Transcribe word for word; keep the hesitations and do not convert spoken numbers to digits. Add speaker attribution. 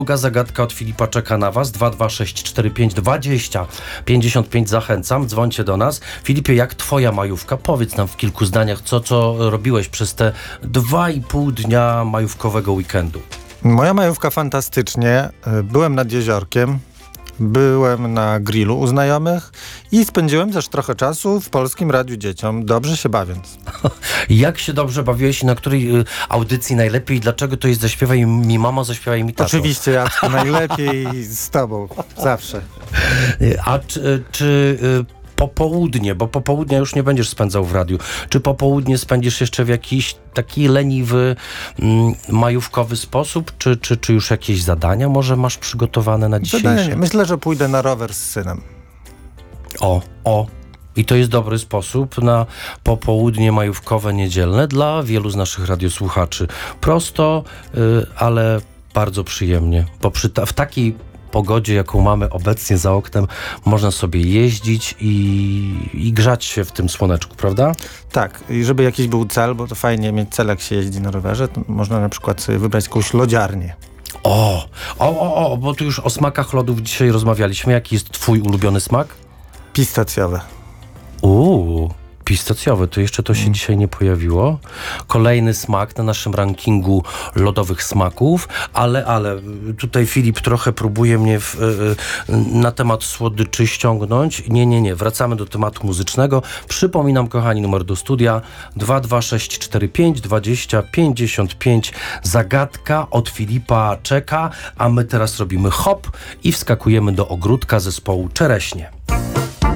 Speaker 1: Druga zagadka od Filipa czeka na was. dwa dwa sześć cztery pięć dwadzieścia pięćdziesiąt pięć. Zachęcam, dzwońcie do nas. Filipie, jak twoja majówka? Powiedz nam w kilku zdaniach, co, co robiłeś przez te dwa i pół dnia majówkowego weekendu.
Speaker 2: Moja majówka fantastycznie. Byłem nad jeziorkiem, byłem na grillu u znajomych i spędziłem też trochę czasu w Polskim Radiu Dzieciom, dobrze się bawiąc.
Speaker 1: Jak się dobrze bawiłeś i na której y, audycji najlepiej? Dlaczego to jest zaśpiewaj mi mamo, zaśpiewaj mi tato?
Speaker 2: Oczywiście, Jacku, najlepiej z tobą, zawsze.
Speaker 1: A czy, czy y, popołudnie, bo popołudnia już nie będziesz spędzał w radiu, czy popołudnie spędzisz jeszcze w jakiś taki leniwy, mm, majówkowy sposób, czy, czy, czy już jakieś zadania może masz przygotowane na dzisiejsze?
Speaker 2: Zadania nie. Myślę, że pójdę na rower z synem.
Speaker 1: O, o. I to jest dobry sposób na popołudnie majówkowe, niedzielne dla wielu z naszych radiosłuchaczy. Prosto, y, ale bardzo przyjemnie, bo przy ta, w takiej pogodzie, jaką mamy obecnie za oknem, można sobie jeździć i, i grzać się w tym słoneczku, prawda?
Speaker 2: Tak, i żeby jakiś był cel, bo to fajnie mieć cel, jak się jeździ na rowerze, to można na przykład sobie wybrać jakąś lodziarnię.
Speaker 1: O, o, o, o, bo tu już o smakach lodów dzisiaj rozmawialiśmy. Jaki jest twój ulubiony smak?
Speaker 2: Pistacjowe.
Speaker 1: Uuu, pistacjowy, to jeszcze to się mm. dzisiaj nie pojawiło. Kolejny smak na naszym rankingu lodowych smaków, ale, ale tutaj Filip trochę próbuje mnie w, y, na temat słodyczy ściągnąć. Nie, nie, nie, wracamy do tematu muzycznego. Przypominam, kochani, numer do studia dwa dwa sześć cztery pięć dwadzieścia pięćdziesiąt pięć. Zagadka od Filipa czeka, a my teraz robimy hop i wskakujemy do ogródka zespołu Czereśnie.